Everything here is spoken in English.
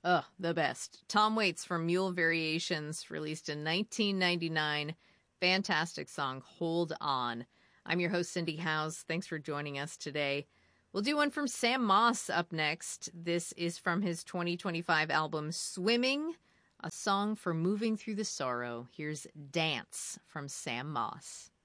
Ugh, the best. Tom Waits from Mule Variations, released in 1999. Fantastic song, Hold On. I'm your host, Cindy Howes. Thanks for joining us today. We'll do one from Sam Moss up next. This is from his 2025 album, Swimming, a song for moving through the sorrow. Here's Dance from Sam Moss.